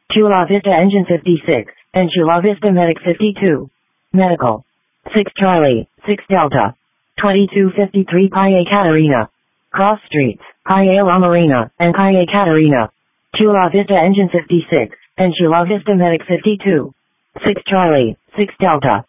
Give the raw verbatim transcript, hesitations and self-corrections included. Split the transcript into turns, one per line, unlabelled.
Chula Vista Engine fifty-six, and Chula Vista Medic fifty-two. Medical. six Charlie, six Delta. twenty-two fifty-three Calle Catarina. Cross Streets, Calle La Marina, and Calle Catarina. Chula Vista Engine fifty-six, and Chula Vista Medic fifty-two. six Charlie, six Delta.